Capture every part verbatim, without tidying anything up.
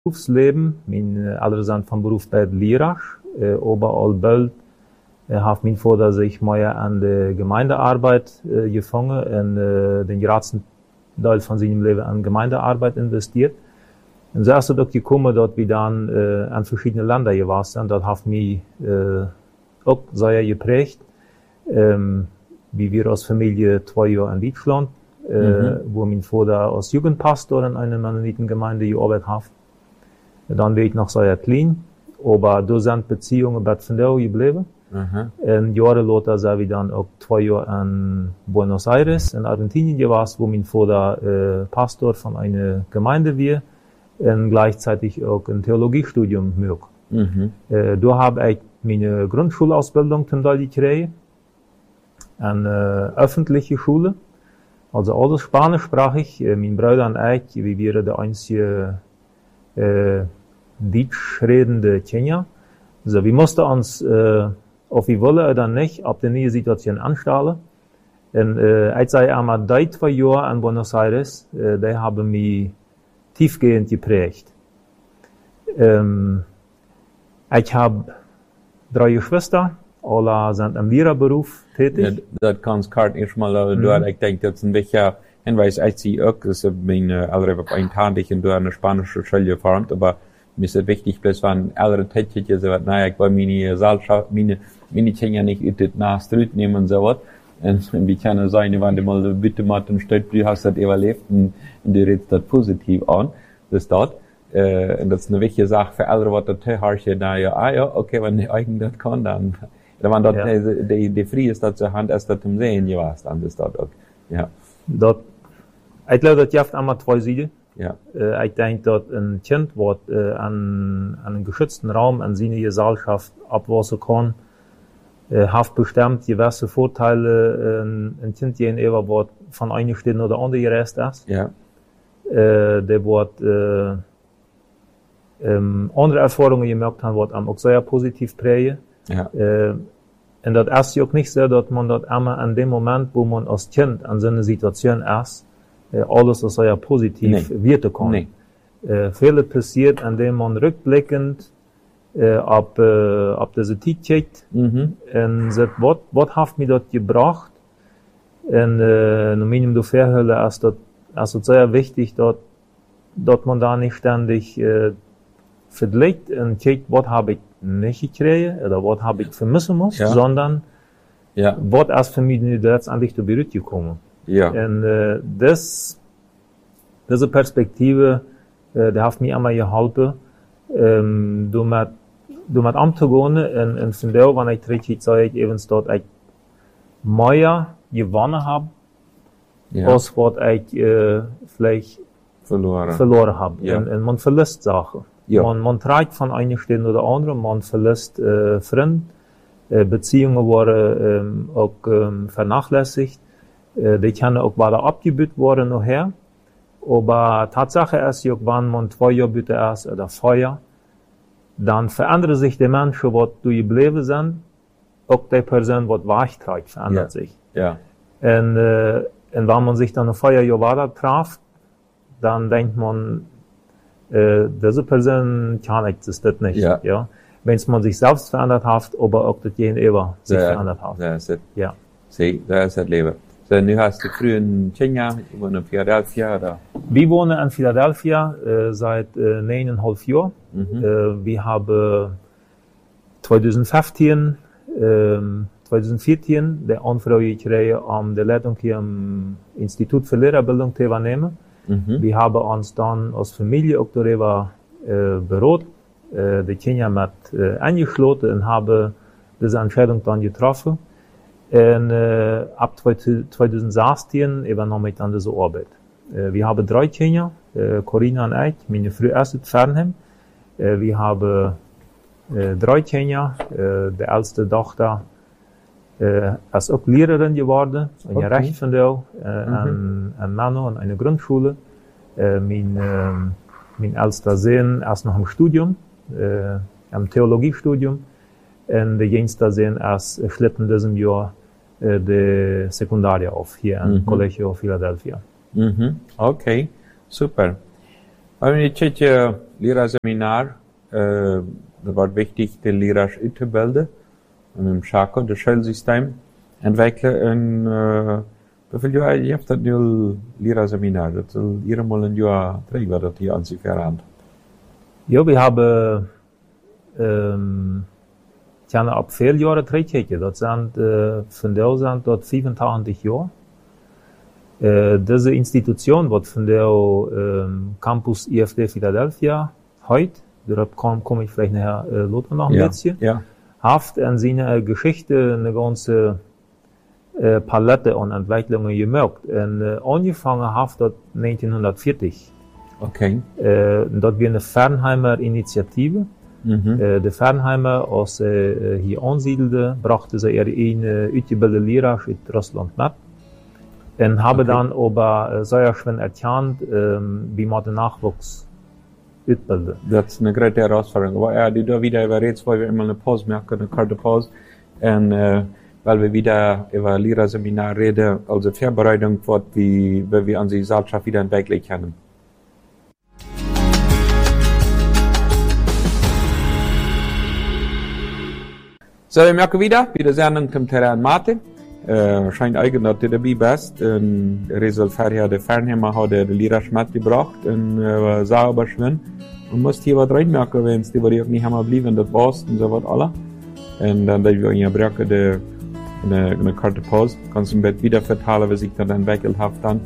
Berufsleben. Mijn uh, ouders zijn van beroep bij het leraar. Uh, aber al bald uh, heeft mijn vader zich meer aan de gemeendearbeit uh, gevangen en uh, den grootste deel van zijn leven aan gemeendearbeit investiert. En zo is het ook gekomen dat we dan uh, aan verschillende landen geweest zijn. Dat heeft mij uh, ook zeer geprägt. Um, wie wir als Familie zwei Jahre in Deutschland, äh, mhm. wo mein Vater als Jugendpastor in einer Mennonitengemeinde gearbeitet hat. Dann war ich noch sehr klein, aber da sind Beziehungen bei Fendau geblieben. Mhm. Und Jahre später sind wir dann auch zwei Jahre in Buenos Aires, in Argentinien gewesen, wo mein Vater äh, Pastor von einer Gemeinde war und gleichzeitig auch ein Theologiestudium gemacht. Mhm. Äh, da habe ich meine Grundschulausbildung zum Teil gekriegt. Eine äh, öffentliche Schule, also alles spanischsprachig. Äh, mein Bruder und ich, wir waren der einzige äh, Deutsch redende Kenia. Also wir mussten uns, äh, ob wir wollen oder nicht, auf die neue Situation anstellen. Und äh, ich sage einmal, die zwei Jahre in Buenos Aires, äh, die haben mich tiefgehend geprägt. Ähm, ich habe drei Geschwister. Alle sind im Lehrerberuf tätig. Ja, dat kan Kart eerst mal mm. door. Ik denk dat een beetje hinwijs uit zie ook. Dus ik ben uh, alweer op eindhandig en door een Spanische school gevormd. Maar mir ist es wichtig, bloß van ältere Tätchen, so was, naja, ich wollte meine Saalschaft, meine, meine Kinder nicht in das Nachstrut nehmen und so was. Und die können sagen, wenn du mal bitte mal den Stadt, du hast das überlebt und, und du redest das positiv an. Das dort. Äh, und das ist eine wichtige Sache für ältere, was das Teilhaarchen, na ja, ah ja, okay, wenn die eigen das kann, dann, wenn dort, ja. die, die, die Frie ist das zur Hand, erst das zum Sehen, ja, was, dann ist das auch, ja. Dat, ik geloof dat je hebt allemaal twee zijden. Ja. Uh, ik denk dat een kind wat uh, aan, aan een geschützten Raum an seine Gesellschaft abwachsen kann, uh, hat bestimmt gewisse Vorteile, uh, ein Kind gegenüber, was von einer Stelle oder andere gereist ist. Ja. Uh, der wird uh, um, andere Erfahrungen gemerkt haben, was auch sehr positiv prägen. Ja. Uh, und das ist ja auch nicht so, dass man das immer an dem Moment, wo man als Kind an so einer Situation ist, alles das sehr positiv nee. wirken kann. Nee. Äh, vieles passiert, indem man rückblickend äh, ab, äh, ab diese Zeit checkt mhm. und sagt, was, was hat mir das gebracht? Und äh, nur Minimum du verhölle ist das, ist das sehr wichtig, dass, dass man da nicht ständig äh, vergleicht und checkt, was habe ich nicht gekriegt oder was habe ich vermissen muss, ja. sondern ja. was ist für mich letztendlich zu Berührung gekommen. Ja. Und äh, das, diese Perspektive, äh, die hat mir immer geholfen, ähm, du mit, du mit umzugehen und, und von da, wenn ich richtig sage, eben dort ich mehr gewonnen habe, ja. als was ich äh, vielleicht verloren, verloren habe. Ja. Und, und man verlässt Sachen. Ja. Man, man trägt von einer Stelle oder anderen, man verlässt äh, Freunde, äh, Beziehungen wurden äh, auch äh, vernachlässigt. Die können auch weiter abgebaut worden nachher. Aber Tatsache ist, wenn man zwei Jahre bitte ist oder vier, dann verändern sich die Menschen, die du geblieben sind, auch die Person, die wechträgt, verändert ja. sich. Ja. Und, äh, und wenn man sich dann noch vier Jahre weiter trifft, dann denkt man, äh, diese Person kann existiert nicht. Ja. Ja. Wenn man sich selbst verändert hat, aber auch das Gegenüber sich ja. verändert hat. Das ist ja. Sie, das ist das Leben. So, nu hast du früher in Kenia, ich wohne in Philadelphia, oder? Wir wohnen in Philadelphia äh, seit äh, neuneinhalb Jahren. Mhm. Äh, wir haben zwanzig fünfzehn, äh, zwanzig vierzehn die Anfrage gekriegt, um die Leitung hier am Institut für Lehrerbildung zu übernehmen. Mhm. Wir haben uns dann als Familie auch darüber äh, beraten, äh, die Kenia mit äh, eingeschlossen und haben diese Entscheidung dann getroffen. Und äh, ab zwanzig sechzehn übernahm ich dann diese Arbeit. Äh, wir haben drei Kinder, äh, Corinna und ich, meine Frau ist in Fernheim. Äh, wir haben äh, drei Kinder, äh, die älteste Tochter äh, ist auch Lehrerin geworden, in okay. Recht von der, äh, mhm. an, an Mano, an einer Grundschule. Äh, mein, äh, mein ältester Sohn ist noch im Studium, äh, im Theologiestudium. Und der jüngste Sohn ist schleppt in diesem Jahr die Sekundarie auf, hier am mhm. Collegio Philadelphia. Mhm. Okay, super. Aber in het Lehrerseminar, äh, das war wichtig, die Lehrer auszubilden, und im Schako, das Schulsystem, entwickeln, und, äh, wie viele Jahre, ihr habt das nu Lehrerseminar, das soll ihr mal ein Jahr trägt, das hier an sich verrannt. Ja, wir haben, ähm, ja, ab vier Jahre trägt, das sind, äh, von der sind dort fünfundzwanzig Jahre. Äh, diese Institution wird von der ähm, Campus I F D Philadelphia heute, darauf komme komm ich vielleicht nachher äh, Lothar noch ein ja, bisschen, ja. haft an seiner Geschichte eine ganze äh, Palette an Entwicklungen gemerkt. Und äh, angefangen haft dort neunzehnhundertvierzig. Okay. Äh, dort wir eine Fernheimer Initiative. Mhm. Äh, der Fernheimer, als äh, hier ansiedelte, brachte sie ihre eine ausgebildete Lehrer in Russland mit. Und habe Okay. dann aber sehr schön erkannt, ähm, wie man den Nachwuchs ausbildet. Das ist eine große Herausforderung. Aber ja, die da wieder über jetzt, weil wir immer eine Pause merken, eine kurze Pause. Und, äh, weil wir wieder über Lehrerseminar reden, also Vorbereitung wird, wie, wie wir an die Gesellschaft wieder entwickeln können. So, wir merken wieder, wieder Sendung zum Terrain Mathe. Äh, scheint eigentlich, dass du dabei bist. Und Resultat hier, der Fernheimer hat der Lehrer mitgebracht und äh, war sauber schön. Und musst hier was reinmerken, wenn es die auch nicht haben blieben, das war's und so was alle. Und dann, wenn wir in der Brücke die, eine, eine Karte Pause, kannst du im Bett wieder verteilen, was ich dann entwickelt habe dann.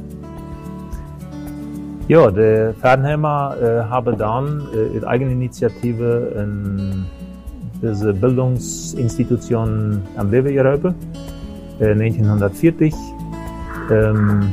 Ja, der Fernheimer äh, habe dann äh, in eigener Initiative in diese Bildungsinstitution am Leben gerufen. neunzehnhundertvierzig. Ähm,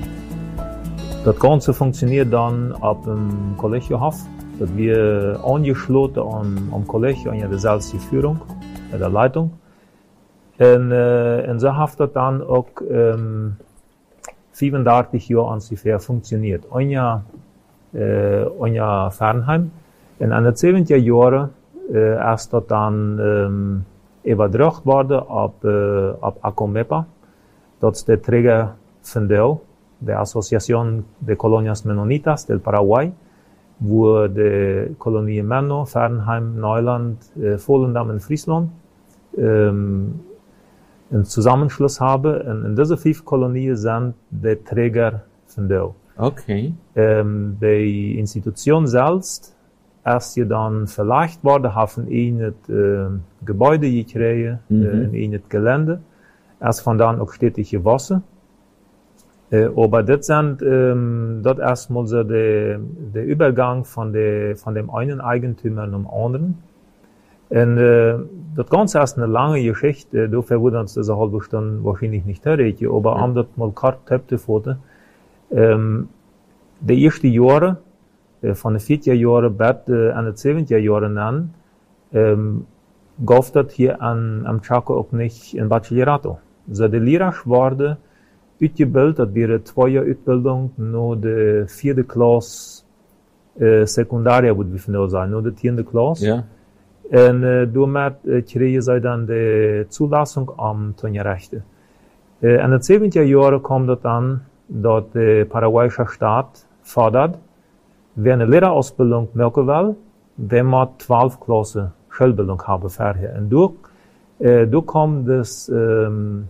das Ganze funktioniert dann ab dem Kollegio Haff. Das wir angeschlossen am, am Kollegio, an der selbst die Führung, äh, der Leitung. Und, äh, und so hat das dann auch ähm, fünfunddreißig Jahre ungefähr funktioniert. Ein Jahr, äh, ein Jahr Fernheim. Und an den siebziger Jahren äh, erst das dann ähm, übertragen worden ab, äh, ab ACOMEPA. Das ist der Träger von der, der Asociación de Colonias Menonitas del Paraguay, wo die Kolonie Menno, Fernheim, Neuland, äh, Volendam und Friesland ähm, einen Zusammenschluss haben. Und in diese fünf Kolonien sind die Träger von der. Okay. Ähm, die Institution selbst erst hier dann verlegt worden, haben in das äh, Gebäude gekriegt, Mhm. äh, in das Gelände. Erst von dann auch städtische Wasser. Äh, aber das sind, ähm, dort erstmal so der, der Übergang von der, von dem einen Eigentümer zum anderen. Und, äh, das Ganze ist eine lange Geschichte, dafür würde uns diese halbe Stunde wahrscheinlich nicht reden, aber Ja. um das mal kurz abzufassen, ähm, die ersten Jahre, äh, von den vierziger Jahren bis äh, an die siebziger Jahre an, ähm, gab das hier an, am Chaco auch nicht ein Bachillerato. So, die Lehrer wurden ausgebildet, das wäre zwei Jahre Ausbildung, nur die vierte Klasse, äh, Sekundaria, würde ich von sagen, nur die vierte Klasse. Ja. Und äh, damit äh, kriegen sie dann die Zulassung am Turnierrechte. Äh, an den siebziger Jahren kommt das dann, dass der paraguayische Staat fordert, wer eine Lehrerausbildung machen will, der muss zwölf Klassen Schulbildung haben vorher. Und durch, äh, durch kommt das, ähm,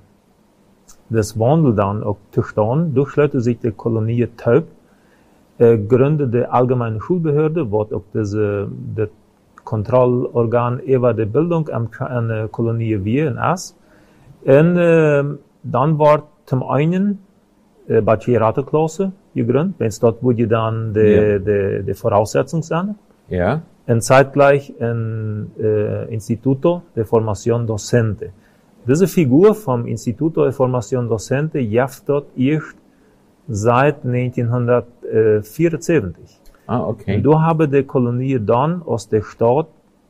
das Wandel dann auch zustande, durchschließt sich die Kolonie Taub, äh, gründet die allgemeine Schulbehörde, wo auch diese, das Kontrollorgan über die Bildung am, an der Kolonie wir in S. Und äh, dann wird zum einen äh, Bachillerateklasse gegründet, wenn es dort wurde dann die, Ja. die, die Voraussetzungen sind. Ja. Und zeitgleich ein äh, Instituto de Formación Docente. Diese Figur vom Instituto de Formación Docente gibt dort erst seit neunzehnhundertvierundsiebzig. Ah, okay. Und da haben die Kolonie dann aus der Stadt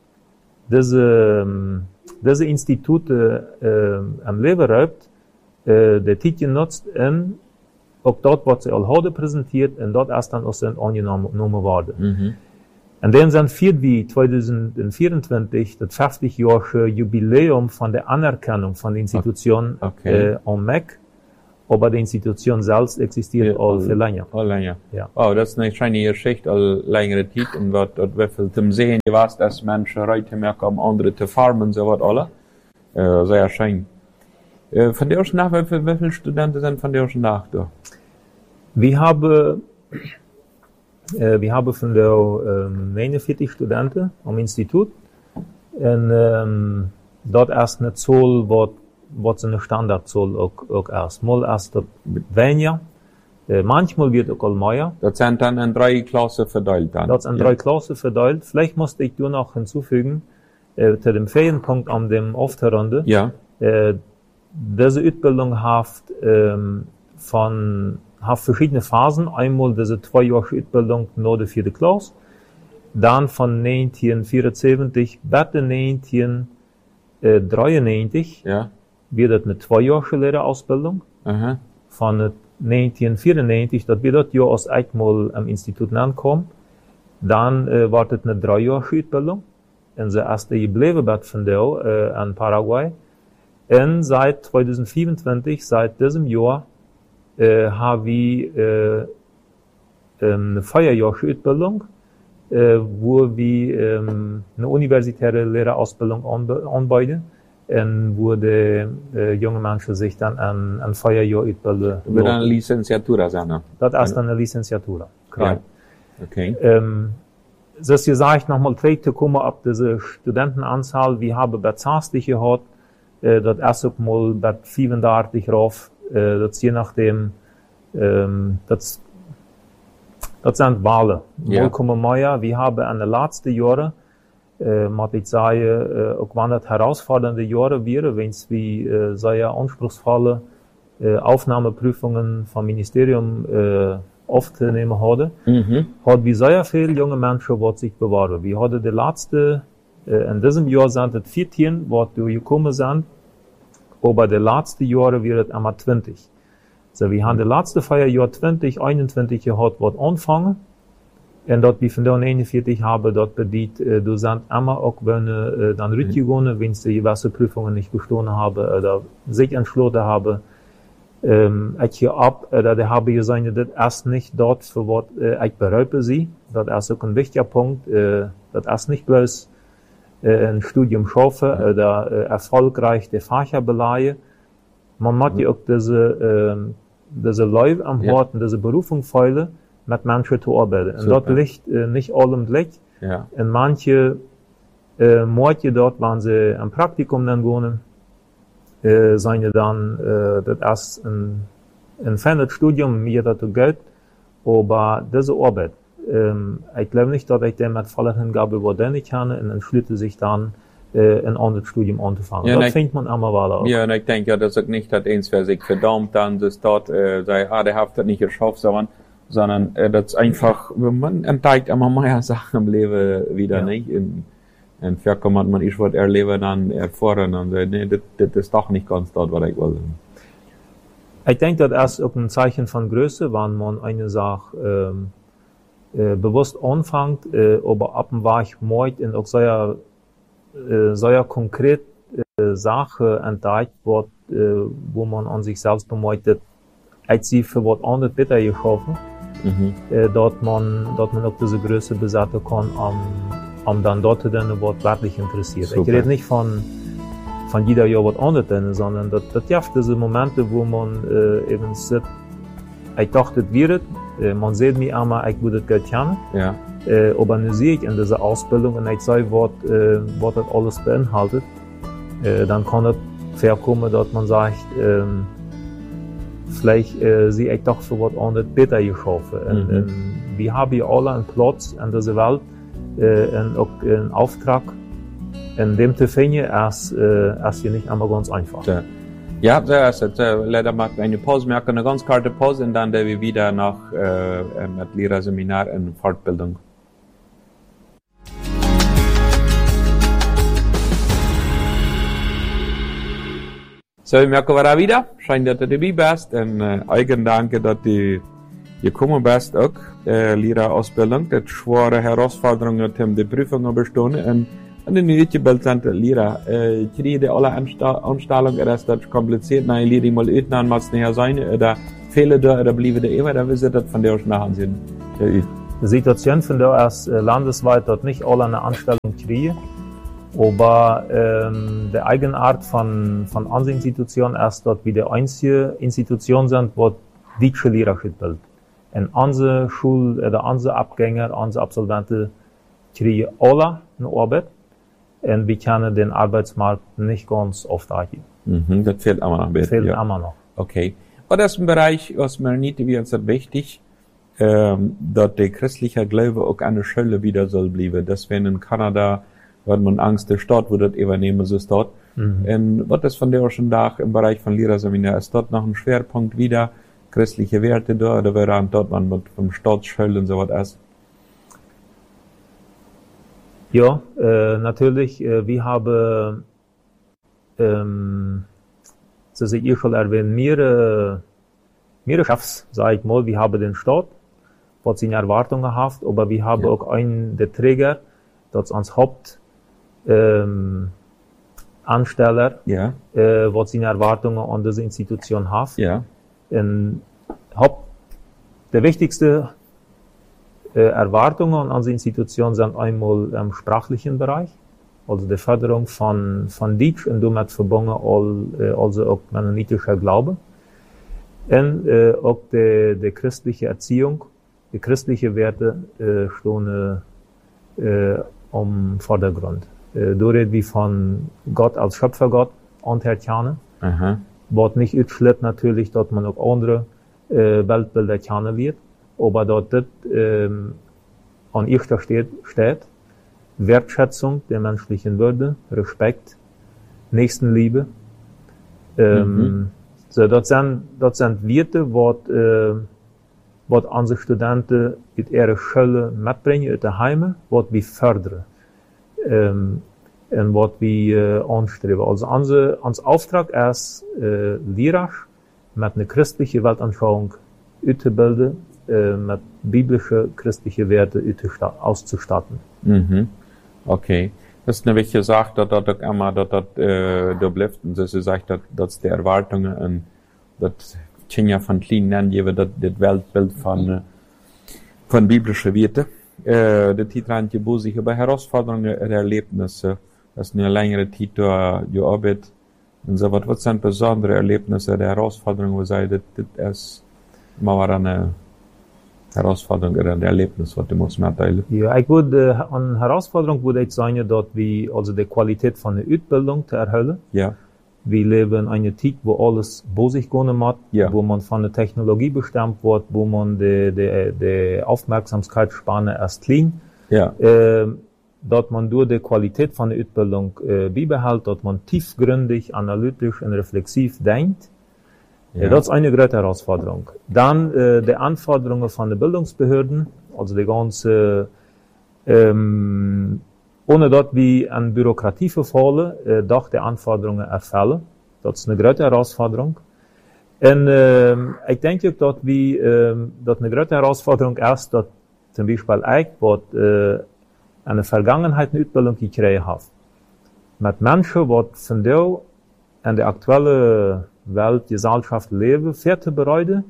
diese, ähm, diese Institute äh, am Leben gehabt, äh, der Titel genutzt und auch dort wird sie all heute präsentiert und dort erst dann auch sind angenommen worden. Mhm. Und dann sind vier wie zweitausendvierundzwanzig das fünfzig-jährige Jubiläum von der Anerkennung von der Institution Okay. äh, am M E C aber die Institution selbst existiert Ja, all viel länger. All länger. Ja. Oh, das ist eine schöne Geschichte, all längere Zeit, und was, was wir viel zum Sehen, was, dass Menschen heute merken, um andere zu farmen, so was alle. Äh, sehr schön. Äh, von der ersten Nacht, wie viele, wie viele Studenten sind von der ersten Nacht da? Wir haben, äh, wir haben von der ähm, neunundvierzig Studenten am Institut, und ähm, dort erst eine Zahl, was was eine Standardzahl auch, auch erst. Mal erst weniger, äh, manchmal wird auch all mehr. Das sind dann in drei Klassen verteilt dann. Das sind ja. drei Klassen verteilt. Vielleicht musste ich nur noch hinzufügen, äh, zu dem Ferienpunkt an dem Auftrunde. Ja. Äh, diese Ausbildung hat, ähm, von, hat verschiedene Phasen. Einmal diese zweijährige Ausbildung nach der vierten Klasse. Dann von neunzehnhundertvierundsiebzig bis neunzehnhundertdreiundneunzig. Ja. Wird das eine zweijährige Lehrerausbildung. Aha. Von neunzehnhundertvierundneunzig, das wird das Jahr als einmal am Institut ankommen. Dann äh, war das eine dreijährige Ausbildung. Und sie erste geblieben wird von der äh, an Paraguay. Und seit zwanzig fünfundzwanzig, seit diesem Jahr, äh, haben wir äh, eine vierjährige Ausbildung, äh, wo wir ähm, eine universitäre Lehrerausbildung anbe- anbieten. Und wo die äh, junge Menschen sich dann an, an vier Jahren ausbilden. Du bist eine Licenciatura sein. Das ist dann eine Licenciatura. Ja. Okay. Ähm, das gesagt, nochmal zurückzukommen auf diese Studentenanzahl. Wir haben bei zwanzig gehabt, äh, das erste Mal bei fünfunddreißig rauf, äh, das je nachdem, ähm, das, das sind Wahlen. Ja. Mal kommen mehr. Wir haben in den letzten Jahren, äh, muss ich sagen, äh, auch wenn das herausfordernde Jahre wäre, wenn es wie äh, sehr anspruchsvolle äh, Aufnahmeprüfungen vom Ministerium äh, aufzunehmen hatte, Mhm. hat wir sehr viele junge Menschen, die sich bewerben. Wir hatten die letzte, äh, in diesem Jahr sind es vierzehn, die durchgekommen sind, aber die letzten Jahre wären es einmal zwanzig. So, wir haben die letzten vier Jahre zwanzig, einundzwanzig gehabt, die anfangen. Und dort, wie von der neunundvierzig haben, dort bedient, äh, du sind immer auch, wenn, äh, dann rückgegangen, wenn sie diverse Prüfungen nicht bestanden haben, oder sich entschlossen haben, ähm, ich hier ab, oder die haben gesagt, das ist nicht dort, für was, äh, ich bereue sie. Das ist auch ein wichtiger Punkt, äh, das ist nicht bloß, äh, ein Studium schaffen, oder, äh, erfolgreich die Fächer beleihen. Man muss ja auch diese, äh, diese Leute am Ja. Hort, diese Berufung feilen, mit Menschen zu arbeiten. Und Super. dort liegt äh, nicht allem Licht. Ja. Und manche, äh, manche dort, wenn sie am Praktikum dann gehen, äh, seien dann, äh, das ist ein, ein fernes Studium, mir dazu Geld, aber diese Arbeit, ähm, ich glaube nicht, dass ich dem mit voller Hingabe überdenken kann, und entschließe sich dann, äh, ein anderes Studium anzufangen. Ja, das ne- findet man immer weiter auch. Ja, und ich denke ja, dass auch nicht, dass eins wer sich verdammt dann, dass dort, äh, sei, ah, der hat das nicht geschafft, sondern, sondern, äh, das einfach, man entdeckt immer mehr Sachen im Leben wieder, Ja. nicht? In, in Verkommt man, ich wollte erleben, dann erfahren, und sagt, nee, das, das ist doch nicht ganz dort, was ich wollte. Ich denke, das ist auch ein Zeichen von Größe, wenn man eine Sache ähm, äh, bewusst anfängt, äh, aber ab dem Weg meint und auch sehr, äh, sehr konkret äh, Sache entdeckt wird, äh, wo man an sich selbst bemeutet, als sie für was anderes bitte geschaffen, Mhm. äh, dort man, dort man auch diese Größe besetzen kann, am, am dann dort dann was wirklich interessiert. Super. Ich rede nicht von von jeder Jahr was anderes, denn, sondern das, das gibt diese Momente, wo man äh, eben sagt, ich dachte, das wird, äh, man sieht mir einmal, ich würde das Geld kennen, Ja. äh, aber dann sehe ich in dieser Ausbildung und ich sehe, was, äh, was das alles beinhaltet, äh, dann kann es vorkommen, dass man sagt, ähm, vielleicht äh, sehe ich doch für was anderes besser geschaffen. Und, Mhm. und wir haben hier alle einen Platz in dieser Welt, äh, und auch einen Auftrag, in dem zu finden, ist, äh, ist hier nicht immer ganz einfach. Ja, ja, so ist es. Äh, leider machen wir eine Pause, wir machen eine ganz kurze Pause, und dann werden wir wieder nach äh, mit Lehrerseminar in Fortbildung. So, wir merken wir da wieder. Scheint, dass du dabei bist. Und äh, eigen danke, dass du gekommen bist auch. Äh, Lehrerausbildung, das schwere Herausforderungen, um die Prüfungen bestanden. Und En in die belzante lira, äh, kriege alle Anstellung, das das kompliziert, na, lira mal ütnan, mal näher sein, oder fehlen da, oder bliebe da immer, da wisst ihr das von der auch nachher sind, der üt. Die Situation von der erst äh, landesweit dort nicht alle eine Anstellung kriegen, aber ähm, die Eigenart von, von unseren Institutionen erst dort wie die einzige Institution sind, wo die Lehrer bildet. Und unsere Schul- oder unsere Abgänger, unsere Absolventen kriegen alle eine Arbeit. Und wir können den Arbeitsmarkt nicht ganz oft angeben. Mhm, das fehlt immer noch ein bisschen. Fehlt ja. immer noch. Okay. Und das ist ein Bereich, was mir nicht wie uns das wichtig, ähm, dass der christliche Glaube auch eine Schule wieder soll bleiben. Das wäre in Kanada, hat man Angst, der Staat würde das übernehmen, so ist dort. Mhm. Und was ist von der schon da im Bereich von Lehrerseminar? Ist dort noch ein Schwerpunkt wieder, christliche Werte da, oder wäre dann dort man mit vom Staatsschule und so was erst? Ja, äh, natürlich, äh, wir haben, ähm, das ist ich schon erwähnt, mehrere, mehrere Chefs, sag ich mal, wir haben den Staat, was seine Erwartungen hat, aber wir haben ja. auch einen, der Träger, das als Haupt, ähm, Ansteller, ja. äh, was seine Erwartungen an diese Institution hat. Ja. Und Haupt, der wichtigste Äh, Erwartungen an die Institution sind einmal im sprachlichen Bereich, also die Förderung von, von Deutsch und damit verbunden all, äh, also auch mennonitischer Glaube. Und äh, auch die, die christliche Erziehung, die christliche Werte äh, stehen äh, im Vordergrund. Äh, da reden wir von Gott als Schöpfergott und Herrn. Was nicht ausschließt natürlich, dass man auch andere äh, Weltbilder kennenlernt. Aber dort das ähm, an erster steht, steht Wertschätzung der menschlichen Würde, Respekt, Nächstenliebe. Ähm, mhm. So, das sind, das sind Werte, was äh, was unsere Studenten in ihrer Schule mitbringen, in der Heime, was wir fördern ähm, und was wir äh, anstreben. Also unser, unser Auftrag ist, äh, Lehrer mit einer christlichen Weltanschauung auszubilden, mit biblische christliche Werte auszustatten. Mhm. Okay. Das ist eine wichtige Sache, dass das immer, dass das, äh, da bleibt, und das ist sagt, dass, dass die Erwartungen, und das Kinder von klein nennen, geben, das, das Weltbild von, von biblischen Werten. Äh, der Titel hat gebucht sich über Herausforderungen und Erlebnisse. Das ist eine längere Titel, die Arbeit. Und so, was, was sind besondere Erlebnisse, der Herausforderungen, wo sei, das, das ist, mal eine Herausforderung oder ein Erlebnis, was du musst mitteilen? Ja, ich würde, äh, eine Herausforderung würde ich sagen, dass wir, also die Qualität von der Ausbildung zu erhöhen. Ja. Wir leben in einer Zeit, wo alles bei sich gehen hat, ja. wo man von der Technologie bestimmt wird, wo man die, die, die Aufmerksamkeitsspanne erst klein. Ja. Äh, dass man durch die Qualität von der Ausbildung äh, beibehält, dass man tiefgründig, analytisch und reflexiv denkt. Ja. Das ist eine große Herausforderung. Dann äh, die Anforderungen von den Bildungsbehörden, also die ganze, ähm, ohne dort wie an Bürokratie verfallen, äh, doch die Anforderungen erfüllen. Das ist eine große Herausforderung. Und äh, ich denke, dass wie, äh, dass eine große Herausforderung ist, dass zum Beispiel ich, was äh, eine Vergangenheit eine Ausbildung gekriegt habe. Mit Menschen, die von der in der aktuellen Welt, Gesellschaft leben, vorzubereiten,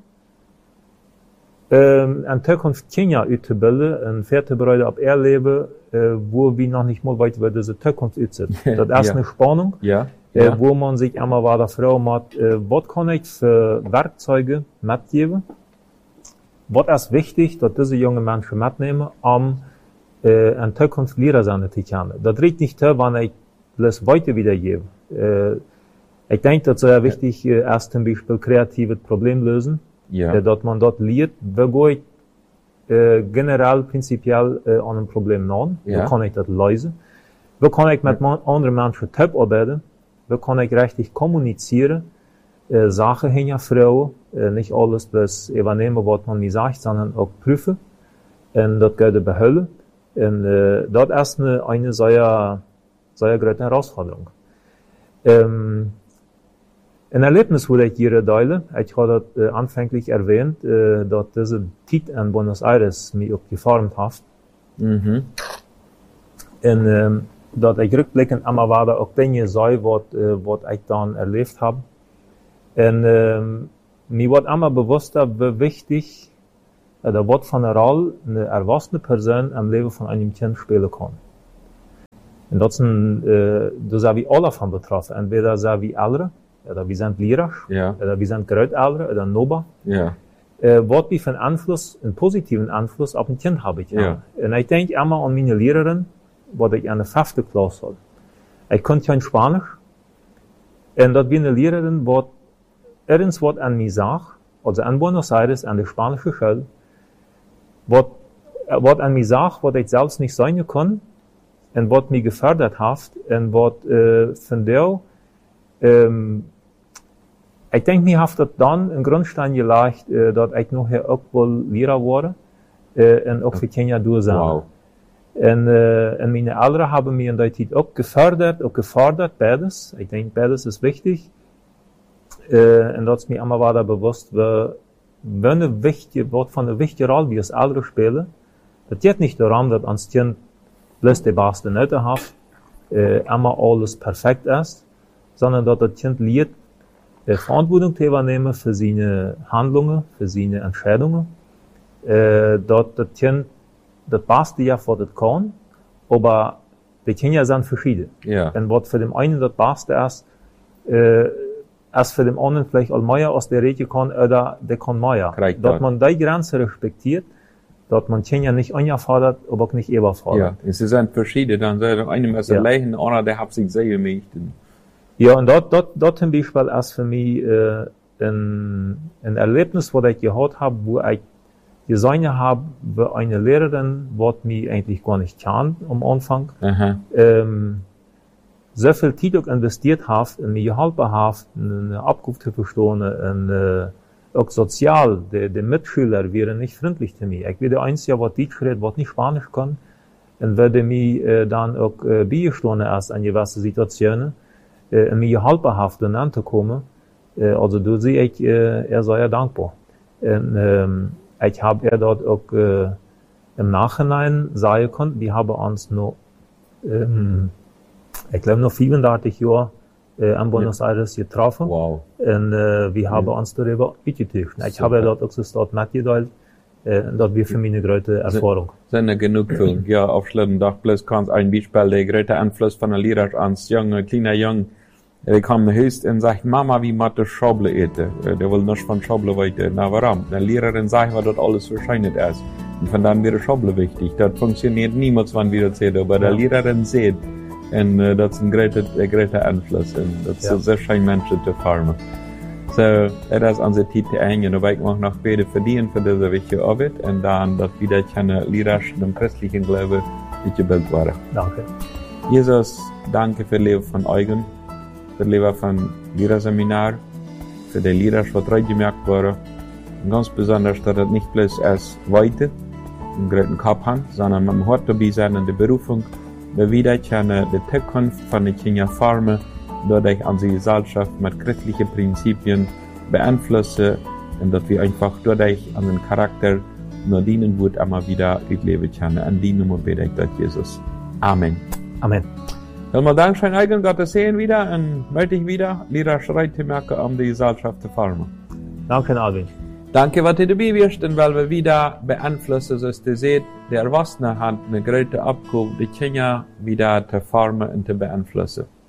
ähm, in Zukunft Kinder auszubilden, und vorzubereiten, ob er leben, äh, wo wir noch nicht mal weit über diese Zukunft aussehen. Das ist ja. eine Spannung, ja. Äh, ja. wo man sich immer weiter fragt, äh, was kann ich für Werkzeuge mitgeben? Was ist wichtig, dass diese jungen Menschen mitnehmen, um äh, in Zukunft Lehrer sein zu können? Das redet nicht da, wenn ich das weiter wiedergebe. Äh, Ich denke, das ist sehr wichtig, äh, erst zum Beispiel kreatives Problem lösen, ja. äh, dass man dort lernt, wie gehe ich äh, generell prinzipiell äh, an einem Problem nach, ja. wie kann ich das lösen, wie kann ich mit ja. anderen Menschen zusammenarbeiten, wie kann ich richtig kommunizieren, äh, Sachen hinterfragen, äh, nicht alles bloß übernehmen, was man mir sagt, sondern auch prüfen und das geht behüllen. Und äh, das ist eine, eine sehr, sehr große Herausforderung. Ähm, Ein Erlebnis würde ich hier teilen. Ich habe das äh, anfänglich erwähnt, äh, dass diese Zeit in Buenos Aires mich auch geformt hat. Mhm. Und ähm, dat ich rückblickend einmal war da auch Dinge sei, wat, äh, wat ich dann erlebt habe. Und ähm, mir wird einmal bewusster, wie wichtig oder was von einer Rolle eine erwachsene Person am Leben von einem Kind spielen kann. Und das sind, äh, da sind wir alle von betroffen. Entweder sind wir Ältere, oder wir sind Lehrer, Ja. oder wir sind Großeltern, oder Nober. Ja. Äh, was wir für einen Einfluss, einen positiven Einfluss auf ein Kind habe ich. Ja. Und ich denke immer an meine Lehrerin, wo ich in der fünften Klasse hatte. Ich konnte kein Spanisch. Und das war eine Lehrerin, die irgendwas was an mir sagt, also an Buenos Aires, an der spanischen Schule, was, was an mir sagt, was ich selbst nicht sein kann, und was mich gefördert hat, und was, äh, von der, ähm, ich denke, mir hat das dann einen Grundstein gelegt, äh, dass ich nachher auch wohl Lehrer wurde, äh, und auch für Kinder durchsehen. Wow. Und, äh, und meine Eltern haben mich in der Zeit auch gefördert, auch gefordert, beides. Ich denke, beides ist wichtig. Äh, und das ist mir immer weiter bewusst, wie, wie eine wichtige, was von einer wichtigen Rolle wir als Eltern spielen. Das geht nicht darum, dass uns Kind bloß die beste Note hat, äh, immer alles perfekt ist, sondern dass das Kind lernt, äh, Verantwortung zu übernehmen für seine Handlungen, für seine Entscheidungen, äh, dass das Kind das Beste ja, was das kann, aber die Kinder sind verschieden. Ja. Und was für den einen das Beste ist, äh, ist für den anderen vielleicht auch mehr aus der Rede kann, oder der kann mehr. Korrekt, Dass ja. man die Grenze respektiert, dass man Kinder nicht angefordert, aber auch nicht überfordert. Ja. Es sind verschiedene, dann sei doch einem ist Ja. allein, einer, der hat sich sehr gemächt. Ja, und dort, dort, dort zum Beispiel ist für mich, äh, ein, ein Erlebnis, was ich gehabt habe, wo ich gesehen habe, wie eine Lehrerin, was mich eigentlich gar nicht kann am Anfang, Aha. ähm, so viel Zeit auch investiert hat, in mir geholfen hat, eine Abkunft zu verstehen, und, äh, auch sozial, die, die Mitschüler wären nicht freundlich zu mir. Ich bin der Einzige, was Deutsch redet, was nicht Spanisch kann, und würde mir äh, dann auch äh, beigestanden erst an gewisse Situationen, äh, in mir geholfen hat, dann anzukommen. Äh, also da sehe ich, äh, er sei ja dankbar. Und, ähm, ich habe er dort auch äh, im Nachhinein sagen können, wir haben uns noch, ähm, ich glaube noch fünfunddreißig Jahre äh, in Buenos Aires getroffen. Wow. Und äh, wir haben uns darüber ausgetauscht. Ich Super. habe dort auch das dort mitgeteilt. Äh, das war für mich eine große Erfahrung. Sind ja genug für, ja, auf schlimmen Tag, bloß kannst ein Beispiel, der große Einfluss von der Lehrer ans junge, kleiner Jung, der kam höchst und sagt, Mama, wie macht das Schable ete? Der will nicht von Schable weiter. Na, warum? Der Lehrerin sagt, was dort alles wahrscheinlich ist. Und von dann wäre Schable wichtig. Das funktioniert niemals, wenn wir das sehen. Aber der Ja. Lehrerin sieht, und äh, das ist ein großer, ein großer Einfluss. Und das Ja. ist sehr schön, Menschen zu formen. So, das ist unsere Titel eng. Und ich möchte noch beide verdienen für diese wichtige Arbeit. Und dann, dass wieder keine Lehrer im christlichen Glauben gebildet waren. Danke. Jesus, danke für das Leben von Eugen, für das Leben von Lehrerseminar, für die Lehrer, die treu gemerkt waren. Und ganz besonders, dass das nicht bloß als Weite, einen großen Kopf haben, sondern mit dem Hort dabei sein in der Berufung, wir wieder können die Zukunft von den Kindern formen, dadurch unsere Gesellschaft mit christlichen Prinzipien beeinflussen und dass wir einfach dadurch an den Charakter nur dienen wird, immer wieder leben können. An die Nummer bete ich das, Jesus. Amen. Amen. Helemaal dankzij eigen dat te zien wieder en möchte ich wieder Lehrer schreit te merken, um die Gesellschaft zu formen. Danke, Alvin. Danke, was ihr dabei wirst, und weil wir wieder beeinflussen, so ihr seht, der Erwachsene hat eine große Abgabe, die Kinder wieder zu formen und zu beeinflussen.